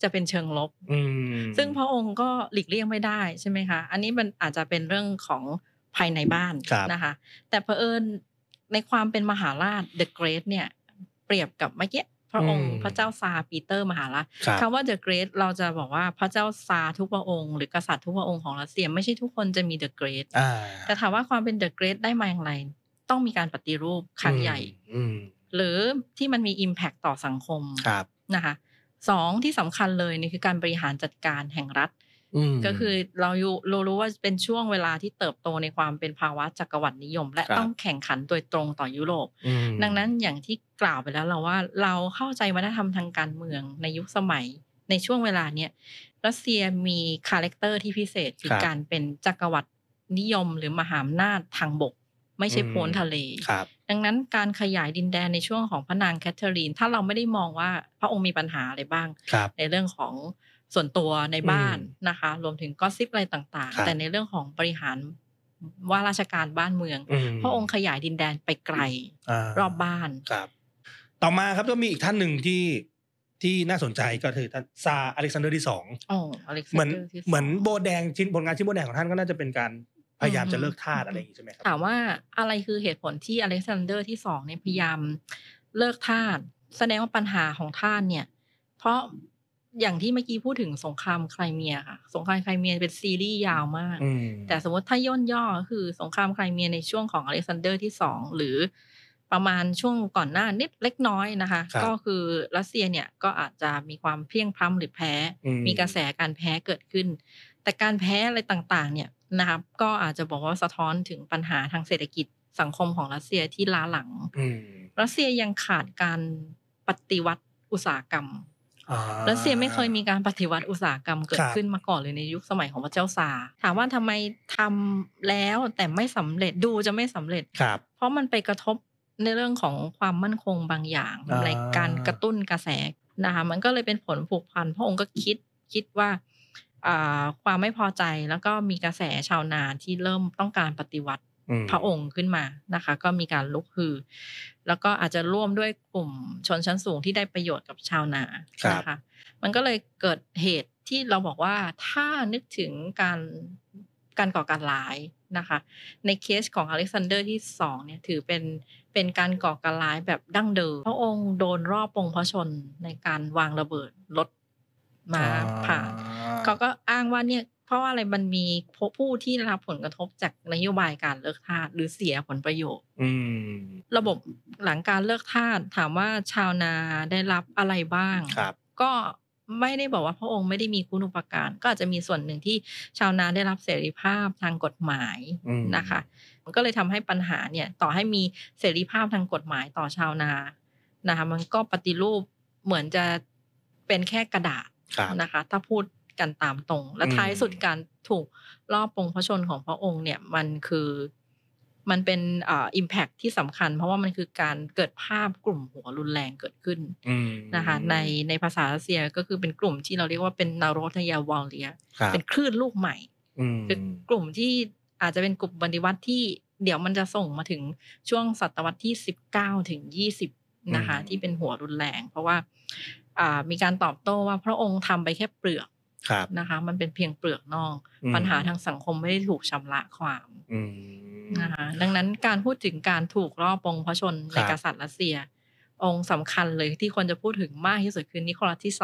จะเป็นเชิงลบซึ่งพระองค์ก็หลีกเลี่ยงไม่ได้ใช่ไหมคะอันนี้มันอาจจะเป็นเรื่องของภายในบ้านนะคะแต่เผอิญในความเป็นมหาราช The Great เนี่ยเปรียบกับเมื่อกี้พระองค์พระเจ้าซาร์ปีเตอร์มหาราชคำว่า The Great เราจะบอกว่าพระเจ้าซาร์ทุกพระองค์หรือกษัตริย์ทุกพระองค์ของรัสเซียไม่ใช่ทุกคนจะมี The Great แต่ถามว่าความเป็น The Great ได้มาอย่างไรต้องมีการปฏิรูปครั้งใหญ่หรือที่มันมี impact ต่อสังคมนะคะ2ที่สำคัญเลยนี่คือการบริหารจัดการแห่งรัฐก็คือเรารู้ว่าเป็นช่วงเวลาที่เติบโตในความเป็นภาวะจักรวรรดินิยมและต้องแข่งขันโดยตรงต่อยุโรปดังนั้นอย่างที่กล่าวไปแล้วเราว่าเราเข้าใจวัฒนธรรมทางการเมืองในยุคสมัยในช่วงเวลาเนี้ยรัสเซียมีคาแรคเตอร์ที่พิเศษคือการเป็นจักรวรรดินิยมหรือมหาอำนาจทางบกไม่ใช่พ้นทะเลดังนั้นการขยายดินแดนในช่วงของพระนางแคทเธอรีนถ้าเราไม่ได้มองว่าพระองค์มีปัญหาอะไรบ้างในเรื่องของส่วนตัวในบ้านนะคะรวมถึงก็ซิปอะไรต่างๆแต่ในเรื่องของบริหารว่าราชการบ้านเมืองพระองค์ขยายดินแดนไปไกลรอบบ้านต่อมาครับก็มีอีกท่านหนึ่งที่น่าสนใจก็คือท่านซาร์อเล็กซานเดอร์ที่2เหมือนโบแดงผลงานชิ้นโบแดงของท่านก็น่าจะเป็นการพยายามจะเลิกทาสอะไรอย่างนี้ใช่ไหมครับถามว่าอะไรคือเหตุผลที่อเล็กซานเดอร์ที่2เนี่ยพยายามเลิกทาสแสดงว่าปัญหาของท่านเนี่ยเพราะอย่างที่เมื่อกี้พูดถึงสงครามไครเมียค่ะสงครามไครเมียเป็นซีรีส์ยาวมากแต่สมมติถ้าย่นย่อก็คือสงครามไครเมียในช่วงของอเล็กซานเดอร์ที่2หรือประมาณช่วงก่อนหน้านิดเล็กน้อยนะคะก็คือรัสเซียเนี่ยก็อาจจะมีความเพลี้ยงพล้ำหรือแพ้มีกระแสการแพ้เกิดขึ้นแต่การแพ้อะไรต่างๆเนี่ยนะครับก็อาจจะบอกว่าสะท้อนถึงปัญหาทางเศรษฐกิจสังคมของรัสเซียที่ล้าหลังรัสเซียยังขาดการปฏิวัติอุตสาหกรรมรัสเซียไม่เคยมีการปฏิวัติอุตสาหกรรมเกิดขึ้นมาก่อนเลยในยุคสมัยของพระเจ้าซาร์ถามว่าทำไมทำแล้วแต่ไม่สำเร็จดูจะไม่สำเร็จเพราะมันไปกระทบในเรื่องของความมั่นคงบางอย่างในการกระตุ้นกระแสนะคะมันก็เลยเป็นผลผูกพันพระองค์ก็คิดว่าความไม่พอใจแล้วก็มีกระแสชาวนาที่เริ่มต้องการปฏิวัติพระองค์ขึ้นมานะคะก็มีการลุกฮือแล้วก็อาจจะร่วมด้วยกลุ่มชนชั้นสูงที่ได้ประโยชน์กับชาวนานะคะมันก็เลยเกิดเหตุที่เราบอกว่าถ้านึกถึงการก่อการร้ายนะคะในเคสของอเล็กซานเดอร์ที่2เนี่ยถือเป็นการก่อการร้ายแบบดั้งเดิมพระองค์โดนรอบปงพระชนในการวางระเบิดรถมาผ่านเขาก็อ้างว่าเนี่ยเพราะว่าอะไรมันมีผู้ที่ได้รับผลกระทบจากนโยบายการเลิกทาสหรือเสียผลประโยชน์ระบบหลังการเลิกทาสถามว่าชาวนาได้รับอะไรบ้างก็ไม่ได้บอกว่าพระองค์ไม่ได้มีคุณูปการก็อาจจะมีส่วนหนึ่งที่ชาวนาได้รับเสรีภาพทางกฎหมายนะคะมันก็เลยทำให้ปัญหาเนี่ยต่อให้มีเสรีภาพทางกฎหมายต่อชาวนานะคะมันก็ปฏิรูปเหมือนจะเป็นแค่กระดาษนะคะถ้าพูดกันตามตรงและท้ายสุดการถูกลอบปงพระชนของพระองค์เนี่ยมันเป็นimpact ที่สำคัญเพราะว่ามันคือการเกิดภาพกลุ่มหัวรุนแรงเกิดขึ้นนะคะในภาษารัสเซียก็คือเป็นกลุ่มที่เราเรียกว่าเป็นนาโรทยาวอลเลียเป็นคลื่นลูกใหม่คือกลุ่มที่อาจจะเป็นกลุ่มปฏิวัติที่เดี๋ยวมันจะส่งมาถึงช่วงศตวรรษที่19ถึง20นะคะที่เป็นหัวรุนแรงเพราะว่ามีการตอบโต้ว่าพระองค์ทำไปแค่เปลือกนะคะมันเป็นเพียงเปลือกนอกปัญหาทางสังคมไม่ได้ถูกชำระความนะคะดังนั้นการพูดถึงการถูกลอบปงพระชนในกษัตริย์รัสเซียองค์สำคัญเลยที่คนจะพูดถึงมากที่สุดคือนิโคลัสที่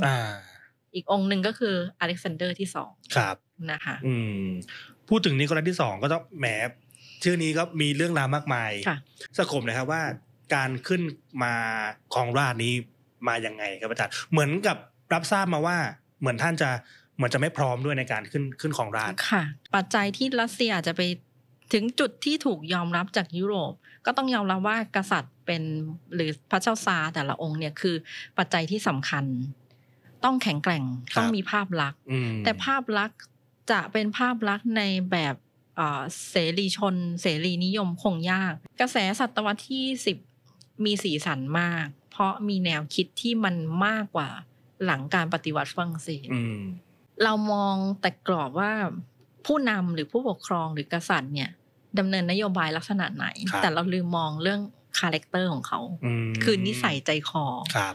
2อีกองค์หนึ่งก็คืออเล็กซานเดอร์ที่2ครับนะคะพูดถึงนิโคลัสที่2ก็ต้องแหมชื่อนี้ก็มีเรื่องราวมากมายสกมนะครับว่าการขึ้นมาครองราชย์นี้มายังไงครับอาจารย์เหมือนกับรับทราบมาว่าเหมือนท่านจะไม่พร้อมด้วยในการขึ้นครองราชย์ค่ะปัจจัยที่รัสเซียอาจจะไปถึงจุดที่ถูกยอมรับจากยุโรปก็ต้องยอมรับว่ากษัตริย์เป็นหรือพระเจ้าซาร์แต่ละองค์เนี่ยคือปัจจัยที่สำคัญต้องแข็งแกร่งต้องมีภาพลักษณ์แต่ภาพลักษณ์จะเป็นภาพลักษณ์ในแบบเสรีชนเสรีนิยมคงยากกระแสศตวรรษที่10มีสีสันมากเพราะมีแนวคิดที่มันมากกว่าหลังการปฏิวัติฝรั่งเศสเรามองแต่กรอบว่าผู้นำหรือผู้ปกครองหรือกษัตริย์เนี่ยดำเนินนโยบายลักษณะไหนแต่เราลืมมองเรื่องคาแรคเตอร์ของเขาคือนิสัยใจคอ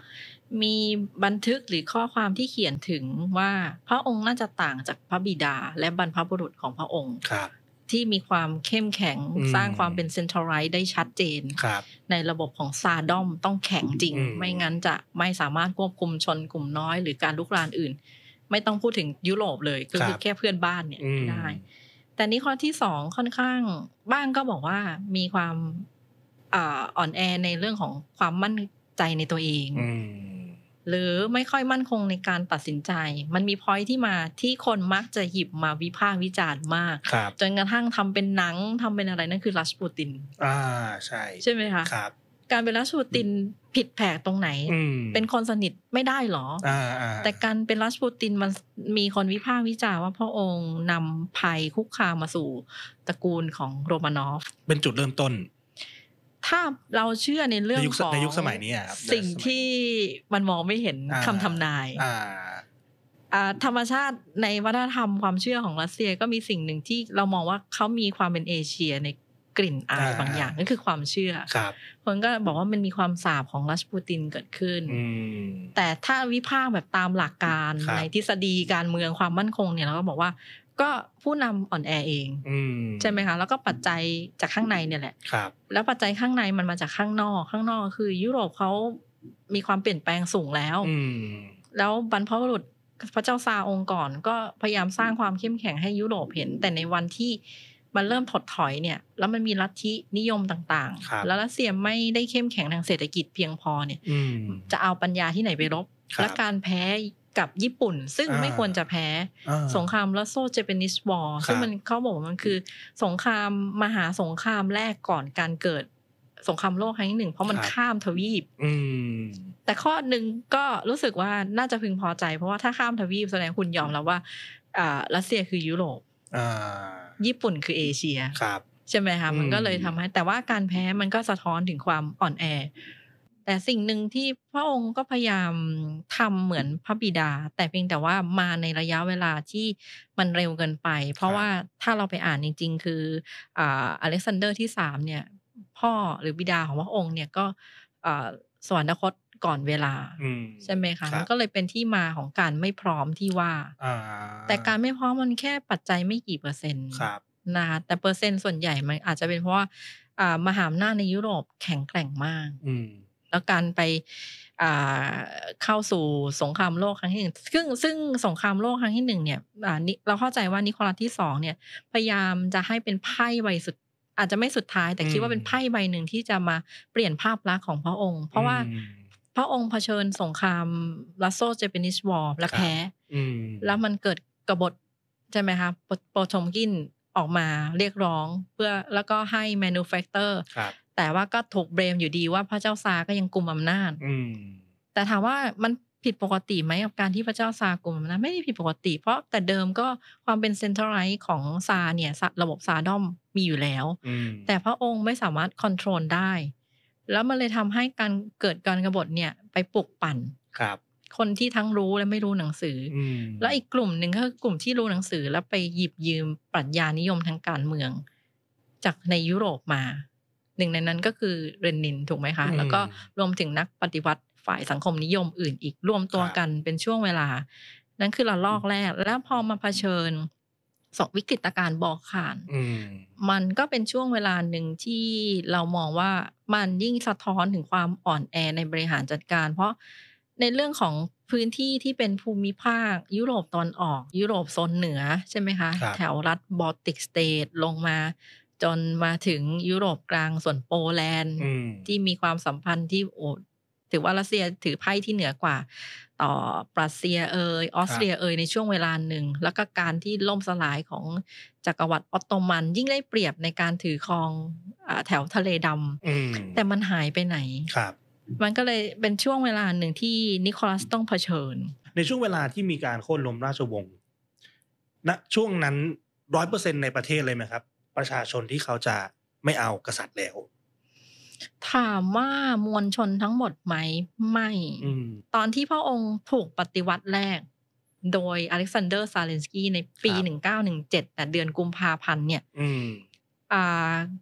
มีบันทึกหรือข้อความที่เขียนถึงว่าพระองค์น่าจะต่างจากพระบิดาและบรรพบุรุษของพระองค์ที่มีความเข้มแข็งสร้างความเป็นเซ็นทรัลไรซ์ได้ชัดเจนในระบบของซาดอมต้องแข็งจริงไม่งั้นจะไม่สามารถควบคุมชนกลุ่มน้อยหรือการลุกรานอื่นไม่ต้องพูดถึงยุโรปเลยคือแค่เพื่อนบ้านเนี่ยได้แต่นี้ข้อที่2ค่อนข้างบ้างก็บอกว่ามีความอ่อนแอในเรื่องของความมั่นใจในตัวเองหรือไม่ค่อยมั่นคงในการตัดสินใจมันมีพอยท์ที่มาที่คนมักจะหยิบมาวิพากษ์วิจารณ์มากจนกระทั่งทำเป็นหนังทำเป็นอะไรนั่นคือรัชปูตินใช่ไหมคะการเป็นรัชปูตินผิดแผกตรงไหนเป็นคนสนิทไม่ได้หรอแต่การเป็นรัชปูตินมันมีคนวิพากษ์วิจารณ์ว่าพระองค์นำภัยคุกคามมาสู่ตระกูลของโรมานอฟเป็นจุดเริ่มต้นถ้าเราเชื่อในเรื่องของในยุคสมัยนี้สิ่งที่มันมองไม่เห็นคำทำนายธรรมชาติในวัฒนธรรมความเชื่อของรัสเซียก็มีสิ่งหนึ่งที่เรามองว่าเขามีความเป็นเอเชียในกลิ่นอายบางอย่างนั่นคือความเชื่อคนก็บอกว่ามันมีความสาปของรัชปูตินเกิดขึ้นแต่ถ้าวิพากษ์แบบตามหลักการในทฤษฎีการเมืองความมั่นคงเนี่ยเราก็บอกว่าก็ผู้นำอ่อนแอเองใช่ไหมคะแล้วก็ปัจจัยจากข้างในเนี่ยแหละแล้วปัจจัยข้างในมันมาจากข้างนอกคือยุโรปเขามีความเปลี่ยนแปลงสูงแล้วบรรพบุรุษพระเจ้าซาร์องค์ก่อนก็พยายามสร้างความเข้มแข็งให้ยุโรปเห็นแต่ในวันที่มันเริ่มถดถอยเนี่ยแล้วมันมีลัทธินิยมต่างๆแล้วรัสเซียไม่ได้เข้มแข็งทางเศรษฐกิจเพียงพอเนี่ยจะเอาปัญญาที่ไหนไปรบและการแพ้กับญี่ปุ่นซึ่งไม่ควรจะแพ้สงครามรัสโซเจแปนิสวอร์ซึ่งมันเขาบอกว่ามันคือสงครามมหาสงครามแรกก่อนการเกิดสงครามโลกครั้งที่1เพราะมันข้ามทวีปแต่ข้อหนึ่งก็รู้สึกว่าน่าจะพึงพอใจเพราะว่าถ้าข้ามทวีปแสดงคุณยอมแล้วว่ารัสเซียคือยุโรปญี่ปุ่นคือเอเชียใช่ไหมคะมันก็เลยทำให้แต่ว่าการแพ้มันก็สะท้อนถึงความอ่อนแอแต่สิ่งหนึ่งที่พระองค์ก็พยายามทำเหมือนพระบิดาแต่เพียงแต่ว่ามาในระยะเวลาที่มันเร็วเกินไปเพราะว่าถ้าเราไปอ่านจริงๆคืออเล็กซานเดอร์ที่3เนี่ยพ่อหรือบิดาของพระองค์เนี่ยก็สวรรคตก่อนเวลาใช่ไหมคะมันก็เลยเป็นที่มาของการไม่พร้อมที่ว่าแต่การไม่พร้อมมันแค่ปัจจัยไม่กี่เปอร์เซ็นต์นะคะแต่เปอร์เซ็นต์ส่วนใหญ่มันอาจจะเป็นเพราะว่ามหาอำนาจในยุโรปแข็งแกร่งมากแล้วการไปเข้าสู่สงครามโลกครั้งที่1ซึ่งสงครามโลกครั้งที่1เนี่ยเราเข้าใจว่านิโคลัสที่2เนี่ยพยายามจะให้เป็นไพ่ใบสุดอาจจะไม่สุดท้ายแต่คิดว่าเป็นไพ่ใบหนึ่งที่จะมาเปลี่ยนภาพลักษณ์ของพระองค์เพราะว่าพระองค์เผชิญสงครามรัสโซเจเปนิสวอร์และแพ้แล้วมันเกิดกบฏใช่ไหมคะโปโชมกินออกมาเรียกร้องเพื่อแล้วก็ให้ manufacture แต่ว่าก็ถูกเบรมอยู่ดีว่าพระเจ้าซาร์ก็ยังกุมอำนาจแต่ถามว่ามันผิดปกติไหมกับการที่พระเจ้าซาร์กุมอำนาจไม่ได้ผิดปกติเพราะแต่เดิมก็ความเป็นเซ็นทรัลไรซ์ของซาร์เนี่ยระบบซาร์ดอมมีอยู่แล้วแต่พระองค์ไม่สามารถคอนโทรลได้แล้วมันเลยทำให้การเกิดการกบฏเนี่ยไปปลุกปั่นคนที่ทั้งรู้และไม่รู้หนังสือแล้วอีกกลุ่มหนึ่งก็คือกลุ่มที่รู้หนังสือแล้วไปหยิบยืมปรัชญานิยมทางการเมืองจากในยุโรปมาหนึ่งในนั้นก็คือเรนนินถูกไหมคะแล้วก็รวมถึงนักปฏิวัติฝ่ายสังคมนิยมอื่นอีกรวมตัวกันเป็นช่วงเวลานั่นคือระลอกแรกแล้วพอมาเผชิญวิกฤตการณ์บอลข่านมันก็เป็นช่วงเวลาหนึ่งที่เรามองว่ามันยิ่งสะท้อนถึงความอ่อนแอในบริหารจัดการเพราะในเรื่องของพื้นที่ที่เป็นภูมิภาคยุโรปตอนออกยุโรปโซนเหนือใช่ไหมคะแถวรัฐบอลติกสเตทลงมาจนมาถึงยุโรปกลางส่วนโปแลนด์ที่มีความสัมพันธ์ที่ถือว่ารัสเซียถือไพ่ที่เหนือกว่าต่อปรัสเซียออสเตรียในช่วงเวลาหนึ่งแล้วก็การที่ล่มสลายของจักรวรรดิออตโตมันยิ่งได้เปรียบในการถือครองแถวทะเลดำแต่มันหายไปไหนมันก็เลยเป็นช่วงเวลาหนึ่งที่นิโคลัสต้องเผชิญในช่วงเวลาที่มีการโค่นล้มราชวงศ์ณช่วงนั้น 100% ในประเทศเลยไหมครับประชาชนที่เขาจะไม่เอากษัตริย์แล้วถามว่ามวลชนทั้งหมดไหมไม่ตอนที่พระองค์ถูกปฏิวัติแรกโดยอเล็กซานเดอร์ซาเลนสกี้ในปี1917แต่เดือนกุมภาพันธ์เนี่ย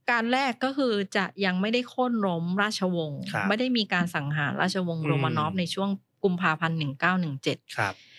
การแรกก็คือจะยังไม่ได้โค่นล้มราชวงศ์ครับไม่ได้มีการสังหารราชวงศ์โรมานอฟในช่วงกุมภาพันธ์1917 ครับ